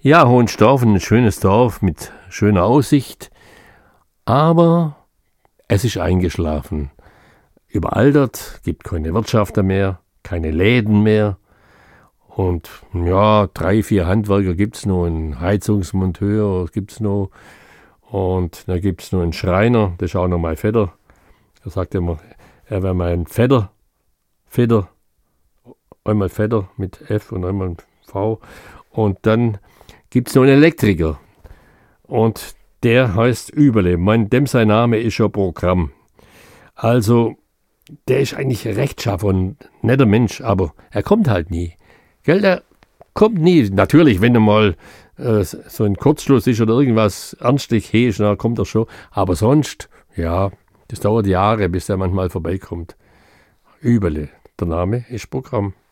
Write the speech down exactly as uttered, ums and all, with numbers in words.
Ja, Hohenstaufen, ein schönes Dorf mit schöner Aussicht, aber es ist eingeschlafen. Überaltert, gibt keine Wirtschafter mehr, keine Läden mehr. Und ja, drei, vier Handwerker gibt es noch, einen Heizungsmonteur gibt es noch. Und da gibt es noch einen Schreiner, das ist auch noch mein Vetter. Er sagt immer, er wäre mein Vetter, Vetter, einmal Vetter mit F und einmal V. Und dann gibt es noch einen Elektriker. Und der heißt Überle. Mein, dem sein Name ist schon Programm. Also, der ist eigentlich rechtschaffen und netter Mensch, aber er kommt halt nie. Gell, der kommt nie. Natürlich, wenn er mal äh, so ein Kurzschluss ist oder irgendwas ernstlich ist, dann kommt er schon. Aber sonst, ja, das dauert Jahre, bis er manchmal vorbeikommt. Überle. Der Name ist Programm.